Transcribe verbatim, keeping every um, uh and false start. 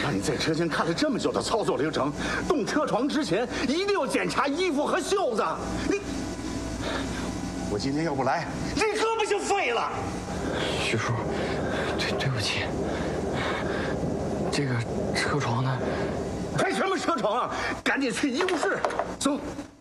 让你在车间看了这么久的操作流程，动车床之前一定要检查衣服和袖子。你，我今天要不来，这胳膊就废了。 徐叔，对对不起。这个车床呢？ 开什么车床啊？赶紧去医务室，走。